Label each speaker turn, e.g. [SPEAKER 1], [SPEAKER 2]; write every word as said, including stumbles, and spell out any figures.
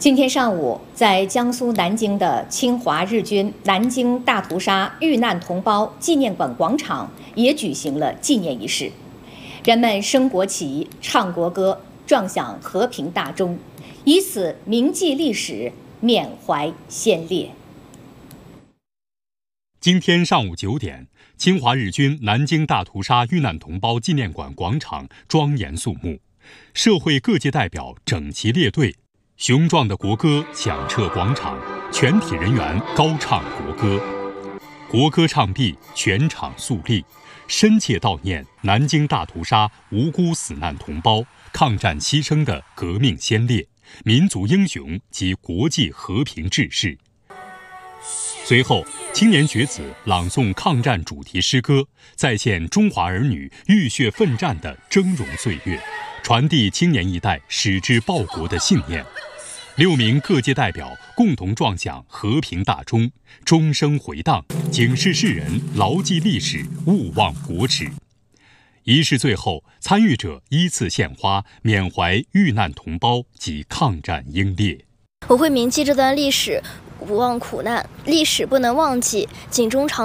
[SPEAKER 1] 今天上午，在江苏南京的侵华日军南京大屠杀遇难同胞纪念馆广场也举行了纪念仪式，人们升国旗、唱国歌，撞响和平大钟，以此铭记历史，缅怀先烈。
[SPEAKER 2] 今天上午九点，侵华日军南京大屠杀遇难同胞纪念馆广场庄严肃穆，社会各界代表整齐列队，雄壮的国歌响彻广场，全体人员高唱国歌。国歌唱毕，全场肃立，深切悼念南京大屠杀无辜死难同胞、抗战牺牲的革命先烈、民族英雄及国际和平志士。随后，青年学子朗诵抗战主题诗歌，再现中华儿女浴血奋战的峥嵘岁月，传递青年一代矢志报国的信念。六名各界代表共同撞响和平大钟，钟声回荡，警示世人牢记历史，勿忘国耻。仪式最后，参与者依次献花，缅怀遇难同胞及抗战英烈。
[SPEAKER 3] 我会铭记这段历史，不忘苦难，历史不能忘记，警钟长